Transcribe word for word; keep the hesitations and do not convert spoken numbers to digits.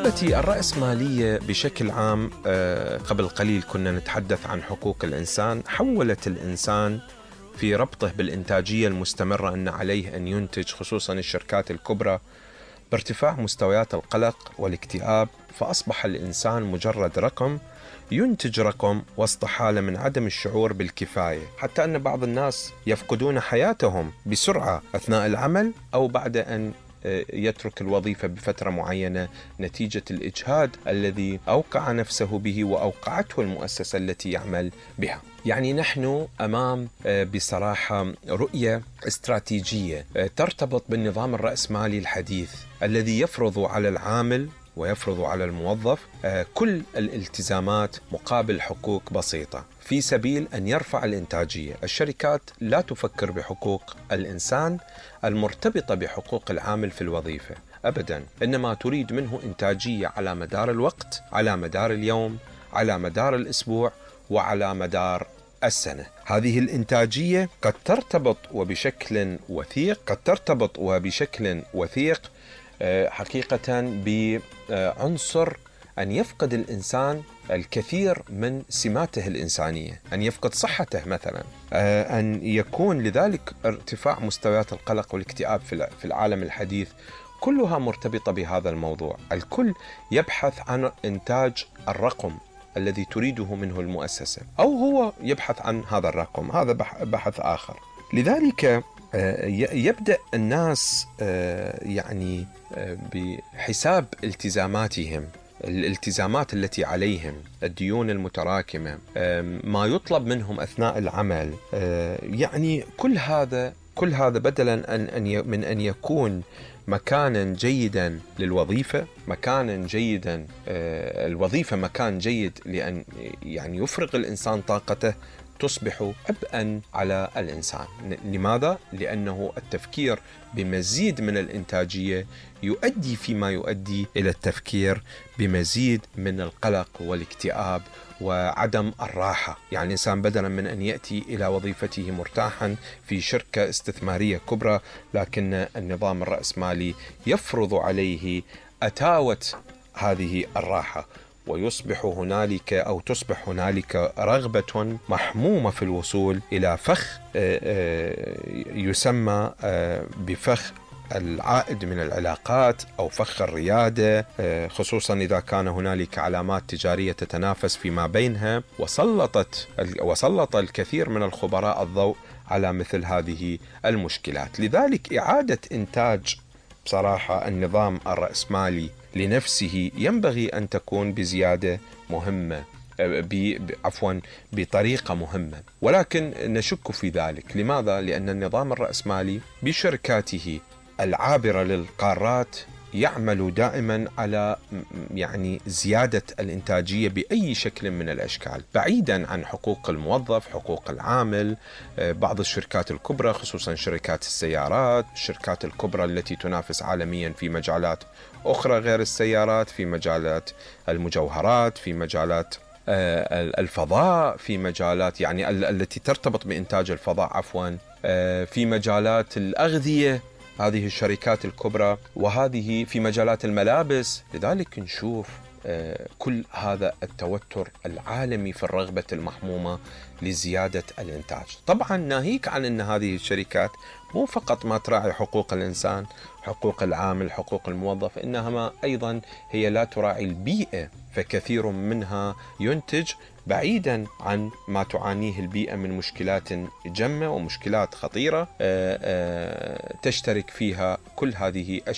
أحبتي، الرأسمالية بشكل عام قبل قليل كنا نتحدث عن حقوق الإنسان. حولت الإنسان في ربطه بالإنتاجية المستمرة أن عليه أن ينتج، خصوصا الشركات الكبرى، بارتفاع مستويات القلق والاكتئاب، فأصبح الإنسان مجرد رقم ينتج رقم وسط حالة من عدم الشعور بالكفاية، حتى أن بعض الناس يفقدون حياتهم بسرعة أثناء العمل أو بعد أن يترك الوظيفة بفترة معينة نتيجة الإجهاد الذي أوقع نفسه به وأوقعته المؤسسة التي يعمل بها. يعني نحن أمام بصراحة رؤية استراتيجية ترتبط بالنظام الرأسمالي الحديث الذي يفرض على العامل ويفرض على الموظف كل الالتزامات مقابل حقوق بسيطة في سبيل أن يرفع الإنتاجية. الشركات لا تفكر بحقوق الإنسان المرتبطة بحقوق العامل في الوظيفة أبدا، إنما تريد منه إنتاجية على مدار الوقت، على مدار اليوم، على مدار الأسبوع، وعلى مدار السنة. هذه الإنتاجية قد ترتبط وبشكل وثيق قد ترتبط وبشكل وثيق حقيقة بعنصر أن يفقد الإنسان الكثير من سماته الإنسانية، أن يفقد صحته مثلا، أن يكون لذلك ارتفاع مستويات القلق والاكتئاب في العالم الحديث كلها مرتبطة بهذا الموضوع. الكل يبحث عن إنتاج الرقم الذي تريده منه المؤسسة، أو هو يبحث عن هذا الرقم، هذا بحث آخر. لذلك يبدأ الناس يعني بحساب التزاماتهم، الالتزامات التي عليهم، الديون المتراكمة، ما يطلب منهم أثناء العمل. يعني كل هذا كل هذا بدلا أن من أن يكون مكانا جيدا للوظيفة، مكانا جيدا الوظيفة مكان جيد لأن يعني يفرغ الإنسان طاقته، تصبح عبئا على الإنسان. لماذا؟ لأنه التفكير بمزيد من الإنتاجية يؤدي فيما يؤدي إلى التفكير بمزيد من القلق والاكتئاب وعدم الراحة. يعني الإنسان بدلا من أن يأتي إلى وظيفته مرتاحا في شركة استثمارية كبرى، لكن النظام الرأسمالي يفرض عليه أتاوة هذه الراحة، ويصبح هنالك أو تصبح هنالك رغبة محمومة في الوصول إلى فخ يسمى بفخ العائد من العلاقات أو فخ الريادة، خصوصا إذا كان هنالك علامات تجارية تتنافس فيما بينها. وسلطت وسلط الكثير من الخبراء الضوء على مثل هذه المشكلات. لذلك إعادة إنتاج بصراحة النظام الرأسمالي لنفسه ينبغي أن تكون بزيادة مهمة، عفوا بطريقة مهمة، ولكن نشك في ذلك. لماذا؟ لأن النظام الرأسمالي بشركاته العابرة للقارات يعمل دائما على يعني زيادة الإنتاجية بأي شكل من الأشكال، بعيدا عن حقوق الموظف، حقوق العامل. بعض الشركات الكبرى، خصوصا شركات السيارات، الشركات الكبرى التي تنافس عالميا في مجالات أخرى غير السيارات، في مجالات المجوهرات، في مجالات الفضاء، في مجالات يعني التي ترتبط بإنتاج الفضاء عفوا، في مجالات الأغذية، هذه الشركات الكبرى، وهذه في مجالات الملابس. لذلك نشوف كل هذا التوتر العالمي في الرغبة المحمومة لزيادة الإنتاج. طبعا ناهيك عن أن هذه الشركات مو فقط ما تراعي حقوق الإنسان، حقوق العامل، حقوق الموظف، إنها أيضا هي لا تراعي البيئة، فكثير منها ينتج بعيدا عن ما تعانيه البيئة من مشكلات جمة ومشكلات خطيرة تشترك فيها كل هذه الشركات.